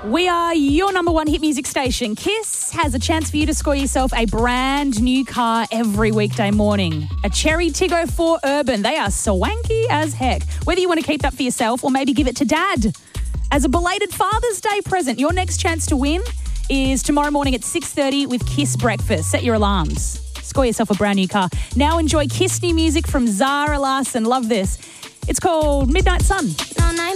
We are your number one hit music station. Kiss has a chance for you to score yourself a brand new car every weekday morning. A Cherry Tiggo 4 Urban. They are swanky as heck. Whether you want to keep that for yourself or maybe give it to Dad. As a belated Father's Day present, your next chance to win is tomorrow morning at 6:30 with Kiss Breakfast. Set your alarms. Score yourself a brand new car. Now enjoy Kiss new music from Zara Larsson. Love this. It's called Midnight Sun.